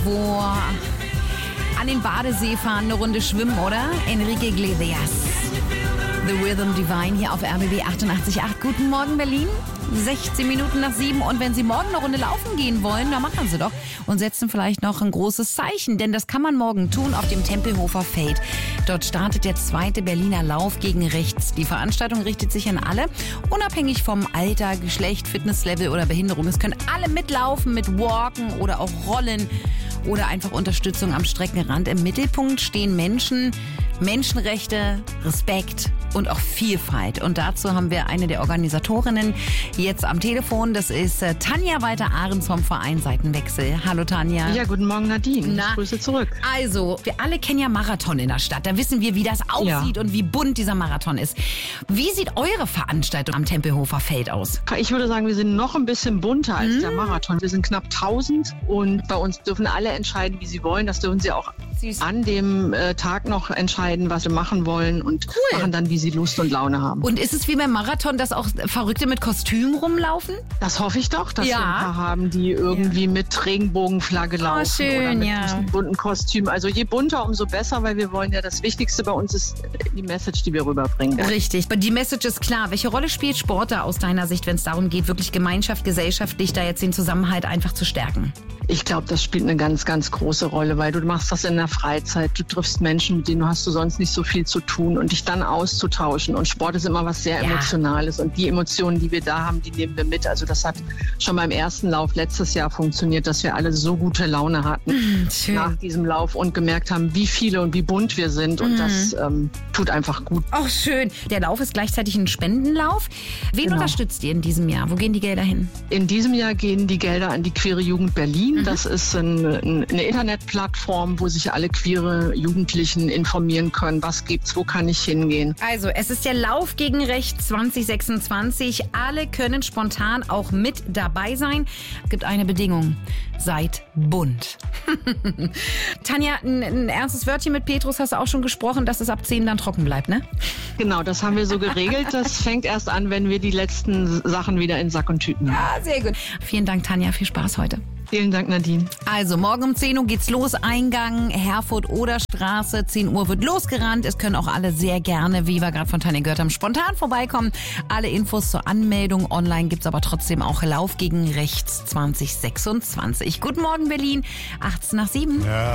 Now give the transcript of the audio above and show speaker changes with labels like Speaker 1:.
Speaker 1: Wo an den Badesee fahren, eine Runde schwimmen, oder? Enrique Iglesias. The Rhythm Divine hier auf RBB 88.8. Guten Morgen, Berlin. 16 Minuten nach 7. Und wenn Sie morgen eine Runde laufen gehen wollen, dann machen Sie doch. Und setzen vielleicht noch ein großes Zeichen. Denn das kann man morgen tun auf dem Tempelhofer Feld. Dort startet der 2. Berliner Lauf gegen rechts. Die Veranstaltung richtet sich an alle, unabhängig vom Alter, Geschlecht, Fitnesslevel oder Behinderung. Es können alle mitlaufen, mit Walken oder auch Rollen oder einfach Unterstützung am Streckenrand. Im Mittelpunkt stehen Menschen, Menschenrechte, Respekt und auch Vielfalt. Und dazu haben wir eine der Organisatorinnen jetzt am Telefon. Das ist Tanja Walter-Ahrens vom Verein Seitenwechsel. Hallo Tanja.
Speaker 2: Ja, guten Morgen Nadine. Ich grüße zurück.
Speaker 1: Also, wir alle kennen ja Marathon in der Stadt. Da wissen wir, wie das aussieht und wie bunt dieser Marathon ist. Wie sieht eure Veranstaltung am Tempelhofer Feld aus?
Speaker 2: Ich würde sagen, wir sind noch ein bisschen bunter als der Marathon. Wir sind knapp 1000 und bei uns dürfen alle entscheiden, wie sie wollen. Das dürfen sie auch an dem Tag noch entscheiden, was sie machen wollen und machen dann, wie sie Lust und Laune haben.
Speaker 1: Und ist es wie beim Marathon, dass auch Verrückte mit Kostüm rumlaufen?
Speaker 2: Das hoffe ich doch, dass wir ein paar haben, die irgendwie mit Regenbogenflagge laufen
Speaker 1: schön,
Speaker 2: oder mit diesem bunten Kostüm. Also je bunter, umso besser, weil wir wollen ja, das Wichtigste bei uns ist die Message, die wir rüberbringen wollen.
Speaker 1: Richtig, die Message ist klar. Welche Rolle spielt Sport da aus deiner Sicht, wenn es darum geht, wirklich Gemeinschaft, gesellschaftlich da jetzt den Zusammenhalt einfach zu stärken?
Speaker 2: Ich glaube, das spielt eine ganz, ganz große Rolle, weil du machst das in der Freizeit. Du triffst Menschen, mit denen hast du sonst nicht so viel zu tun und dich dann auszutauschen. Und Sport ist immer was sehr Emotionales. Und die Emotionen, die wir da haben, die nehmen wir mit. Also das hat schon beim ersten Lauf letztes Jahr funktioniert, dass wir alle so gute Laune hatten nach diesem Lauf und gemerkt haben, wie viele und wie bunt wir sind. Und das tut einfach gut.
Speaker 1: Ach, schön. Der Lauf ist gleichzeitig ein Spendenlauf. Wen unterstützt ihr in diesem Jahr? Wo gehen die Gelder hin?
Speaker 2: In diesem Jahr gehen die Gelder an die Queere Jugend Berlin. Das ist eine Internetplattform, wo sich alle queere Jugendlichen informieren können. Was gibt's? Wo kann ich hingehen?
Speaker 1: Also, es ist der Lauf gegen Rechts 2026. Alle können spontan auch mit dabei sein. Es gibt eine Bedingung. Seid bunt. Tanja, ein ernstes Wörtchen mit Petrus hast du auch schon gesprochen, dass es ab 10 dann trocken bleibt, ne?
Speaker 2: Genau, das haben wir so geregelt. Das fängt erst an, wenn wir die letzten Sachen wieder in Sack und Tüten haben.
Speaker 1: Ja, sehr gut. Vielen Dank, Tanja. Viel Spaß heute.
Speaker 2: Vielen Dank, Nadine.
Speaker 1: Also, morgen um 10 Uhr geht's los. Eingang Herford-Oder-Straße. 10 Uhr wird losgerannt. Es können auch alle sehr gerne, wie wir gerade von Tanja gehört haben, spontan vorbeikommen. Alle Infos zur Anmeldung online gibt's aber trotzdem auch. Lauf gegen Rechts 2026. Guten Morgen, Berlin. 18 nach 7. Ja.